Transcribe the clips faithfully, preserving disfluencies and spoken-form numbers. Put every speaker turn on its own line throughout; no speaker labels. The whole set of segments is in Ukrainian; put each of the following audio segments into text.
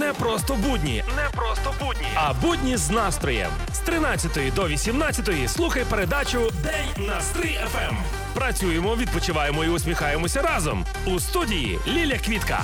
Не просто будні, не просто будні, а будні з настроєм. З тринадцятої до вісімнадцятої слухай передачу «День на Стрий еф ем». Працюємо, відпочиваємо і усміхаємося разом. У студії Ліля Квітка.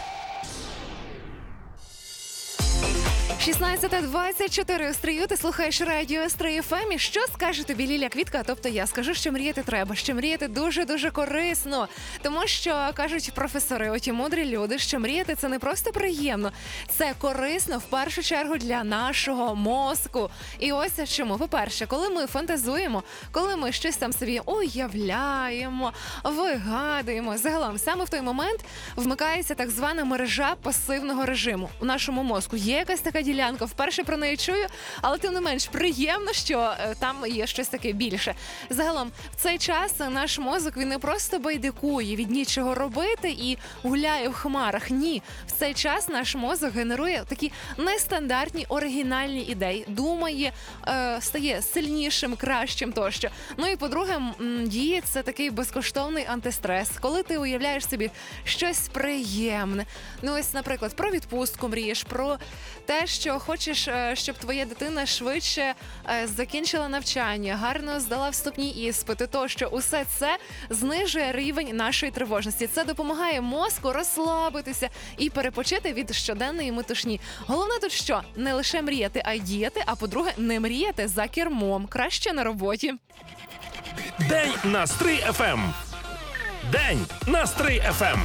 шістнадцята двадцять чотири у Стрию, ти слухаєш радіо Стрий еф ем. І що скаже тобі Ліля Квітка? Тобто я скажу, що мріяти треба, що мріяти дуже-дуже корисно. Тому що, кажуть професори, оті мудрі люди, що мріяти це не просто приємно, це корисно в першу чергу для нашого мозку. І ось чому. По-перше, коли ми фантазуємо, коли ми щось там собі уявляємо, вигадуємо, загалом саме в той момент вмикається так звана мережа пасивного режиму. У нашому мозку є якась така ділянка, вперше про неї чую, але тим не менш приємно, що е, там є щось таке більше. Загалом, в цей час наш мозок, він не просто байдикує від нічого робити і гуляє в хмарах. Ні, в цей час наш мозок генерує такі нестандартні, оригінальні ідеї, думає, е, стає сильнішим, кращим тощо. Ну і по-друге, м, діє це такий безкоштовний антистрес, коли ти уявляєш собі щось приємне. Ну ось, наприклад, про відпустку мрієш, про те, що хочеш, щоб твоя дитина швидше закінчила навчання, гарно здала вступні іспити, тощо усе це знижує рівень нашої тривожності. Це допомагає мозку розслабитися і перепочити від щоденної метушні. Головне тут що? Не лише мріяти, а й діяти, а по-друге, не мріяти за кермом. Краще на роботі.
День на Стрий еф ем. День на Стрий еф ем.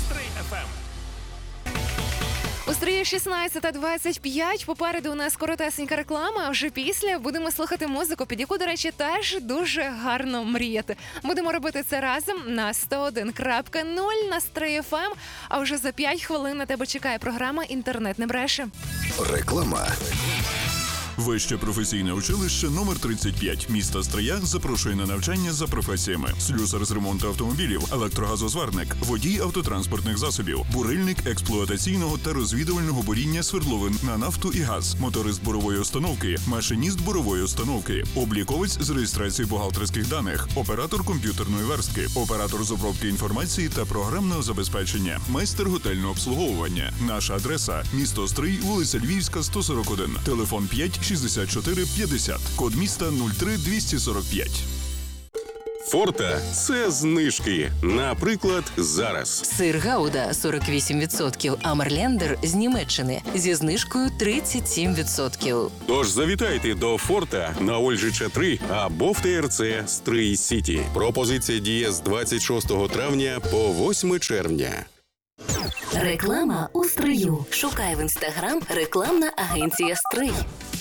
У Стрії шістнадцята двадцять п'ять. Попереду у нас коротесенька реклама, а вже після будемо слухати музику, під яку, до речі, теж дуже гарно мріяти. Будемо робити це разом на сто один крапка нуль на Стрий еф ем, а вже за п'ять хвилин на тебе чекає програма «Інтернет не бреше».
Реклама.
Вище професійне училище номер тридцять п'ять міста Стрия запрошує на навчання за професіями: слюсар з ремонту автомобілів, електрогазозварник, водій автотранспортних засобів, бурильник експлуатаційного та розвідувального буріння свердловин на нафту і газ, моторист бурової установки, машиніст бурової установки, обліковець з реєстрації бухгалтерських даних, оператор комп'ютерної верстки, оператор з обробки інформації та програмного забезпечення, майстер готельного обслуговування. Наша адреса – місто Стрий, вулиця Львівська, сто сорок один, телефон п'ять шістдесят чотири п'ятдесят, код міста нуль три двісті сорок п'ять.
Форта – це знижки. Наприклад, зараз.
Сир Гауда – сорок вісім відсотків, а Мерлендер з Німеччини зі знижкою тридцять сім відсотків.
Тож завітайте до Форта на Ольжича три або в те ер це Стрий Сіті. Пропозиція діє з двадцять шостого травня по восьме червня.
Реклама у Стрию. Шукай в інстаграм рекламна агенція Стрий.